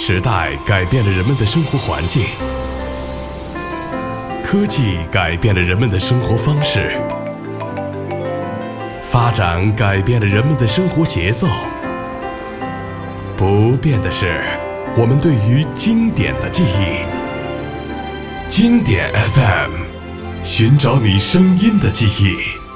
时代改变了人们的生活环境，科技改变了人们的生活方式，发展改变了人们的生活节奏。不变的是我们对于经典的记忆。经典 FM， 寻找你声音的记忆。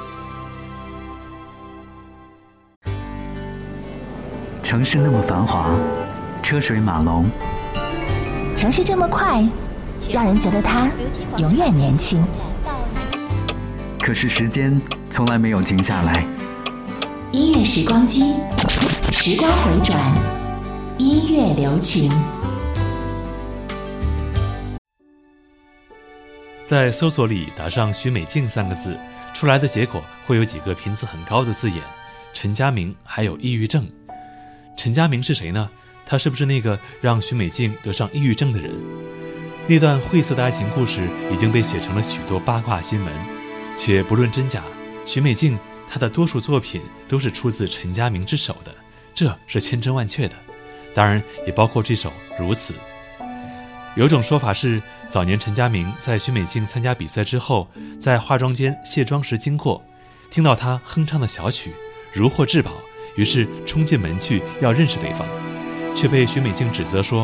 城市那么繁华，车水马龙， 城市这么快，让人觉得它永远年轻。 可是时间从来没有停下来。 音乐时光机，时光回转，音乐留情。 在搜索里打上许美静3个字，出来的结果会有几个频次很高的字眼：陈佳明，还有抑郁症。陈佳明是谁呢？他是不是那个让许美静得上抑郁症的人？那段晦涩的爱情故事已经被写成了许多八卦新闻，且不论真假，许美静她的多数作品都是出自陈佳明之手的，这是千真万确的。当然也包括这首《如此》。有种说法是，早年陈佳明在许美静参加比赛之后，在化妆间卸妆时经过，听到她哼唱的小曲，如获至宝，于是冲进门去要认识对方，却被许美静指责说